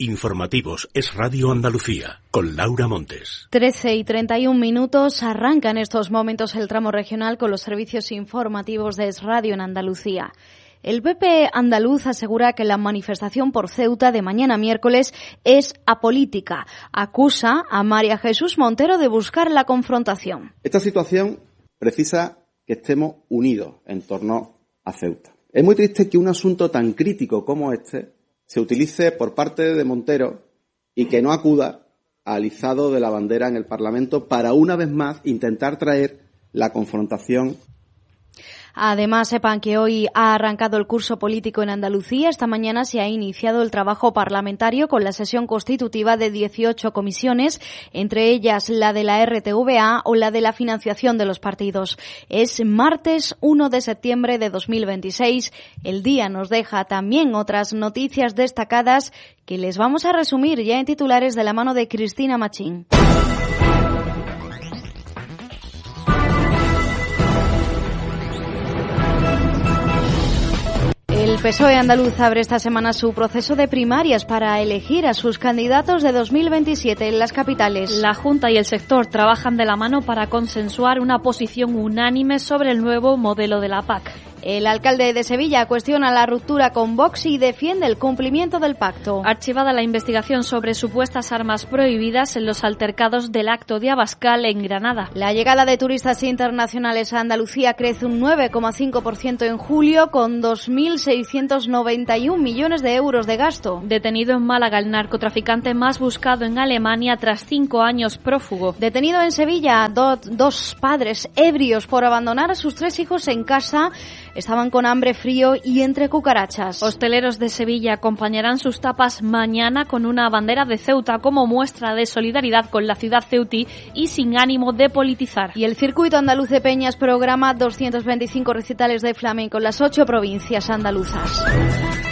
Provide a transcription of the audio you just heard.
Informativos Es Radio Andalucía, con Laura Montes. 13:31, arranca en estos momentos el tramo regional con los servicios informativos de Es Radio en Andalucía. El PP andaluz asegura que la manifestación por Ceuta de mañana miércoles es apolítica. Acusa a María Jesús Montero de buscar la confrontación. Esta situación precisa que estemos unidos en torno a Ceuta. Es muy triste que un asunto tan crítico como este se utilice por parte de Montero y que no acuda al izado de la bandera en el Parlamento para una vez más intentar traer la confrontación. Además, sepan que hoy ha arrancado el curso político en Andalucía. Esta mañana se ha iniciado el trabajo parlamentario con la sesión constitutiva de 18 comisiones, entre ellas la de la RTVA o la de la financiación de los partidos. Es martes 1 de septiembre de 2026. El día nos deja también otras noticias destacadas que les vamos a resumir ya en titulares de la mano de Cristina Machín. El PSOE andaluz abre esta semana su proceso de primarias para elegir a sus candidatos de 2027 en las capitales. La Junta y el sector trabajan de la mano para consensuar una posición unánime sobre el nuevo modelo de la PAC. El alcalde de Sevilla cuestiona la ruptura con Vox y defiende el cumplimiento del pacto. Archivada la investigación sobre supuestas armas prohibidas en los altercados del acto de Abascal en Granada. La llegada de turistas internacionales a Andalucía crece un 9,5% en julio, con 2.691 millones de euros de gasto. Detenido en Málaga el narcotraficante más buscado en Alemania tras 5 años prófugo. Detenido en Sevilla dos padres ebrios por abandonar a sus 3 hijos en casa. Estaban con hambre, frío y entre cucarachas. Hosteleros de Sevilla acompañarán sus tapas mañana con una bandera de Ceuta como muestra de solidaridad con la ciudad ceutí y sin ánimo de politizar. Y el Circuito Andaluz de Peñas programa 225 recitales de flamenco en las 8 provincias andaluzas.